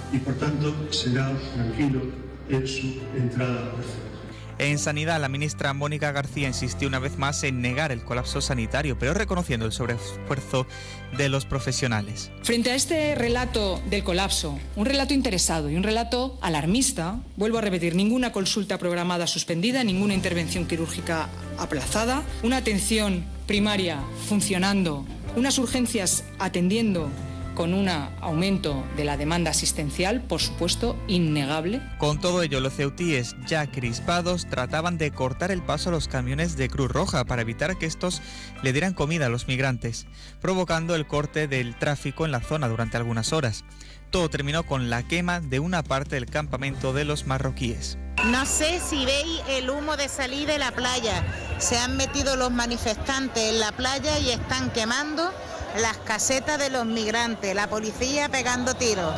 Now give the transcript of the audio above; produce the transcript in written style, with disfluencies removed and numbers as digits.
y por tanto será tranquilo en su entrada a Barcelona. En Sanidad, la ministra Mónica García insistió una vez más en negar el colapso sanitario, pero reconociendo el sobreesfuerzo de los profesionales. Frente a este relato del colapso, un relato interesado y un relato alarmista, vuelvo a repetir, ninguna consulta programada suspendida, ninguna intervención quirúrgica aplazada, una atención primaria funcionando, unas urgencias atendiendo con un aumento de la demanda asistencial, por supuesto, innegable. Con todo ello, los ceutíes ya crispados trataban de cortar el paso a los camiones de Cruz Roja para evitar que estos le dieran comida a los migrantes, provocando el corte del tráfico en la zona durante algunas horas. Todo terminó con la quema de una parte del campamento de los marroquíes. No sé si veis el humo de salir de la playa. Se han metido los manifestantes en la playa y están quemando las casetas de los migrantes, la policía pegando tiros.